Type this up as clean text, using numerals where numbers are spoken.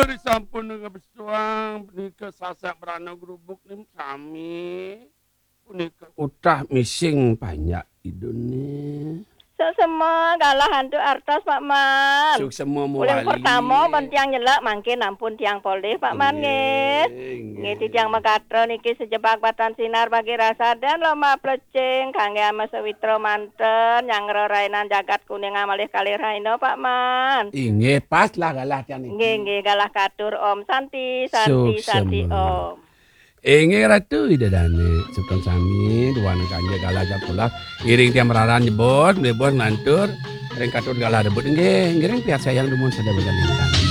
Dari sampun ngebesuang punika sasak berana grubuk nim sami. Punika utah mising banyak idune. Semua galah hantu artos Pak Man. Suk semua Ulang muali. pertama pun tiang nyelak mangkin ampun tiang polih Pak Man nggih. Nggih tiang Megatro niki sejebak batan sinar bagi rasa dan loma plecing kangge ama sewitro manten yang rerainan jagat kuning amalih kali raino Pak Man. Inggih pas lah galah tiang niki. Nggih galah katur Om Santi Suk Santi semua. Om. Inggih ratu idadane sukon sami duan kanje galah japula iring tiang meraran nyebut mlebur nantur ring katut galah debut nggih ngiring piat sayang dumun sada begalintang.